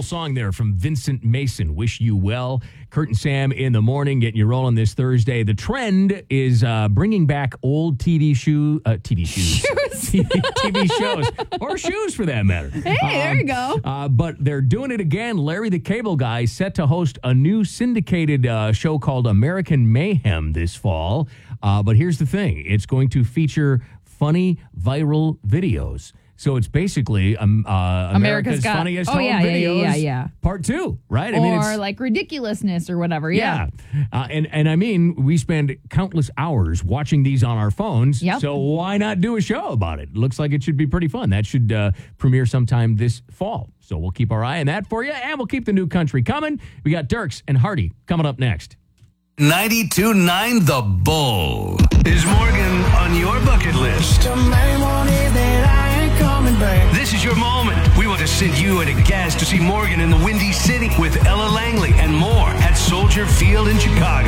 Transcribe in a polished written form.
song there from Vincent Mason, Wish You Well. Kurt and Sam in the morning, getting you rolling this Thursday. The trend is bringing back old TV shoes. TV shows, or shoes for that matter. Hey, there you go. But they're doing it again. Larry the Cable Guy set to host a new syndicated show called American Mayhem this fall. But here's the thing. It's going to feature funny viral videos. So it's basically America's Funniest Home Videos. Yeah. Part 2, right? Or like ridiculousness or whatever. Yeah. And I mean, we spend countless hours watching these on our phones. Yep. So why not do a show about it? Looks like it should be pretty fun. That should premiere sometime this fall. So we'll keep our eye on that for you, and we'll keep the new country coming. We got Dirks and Hardy coming up next. 92.9 The Bull. Is Morgan on your bucket list? This is your moment. We want to send you and a guest to see Morgan in the Windy City with Ella Langley and more at Soldier Field in Chicago.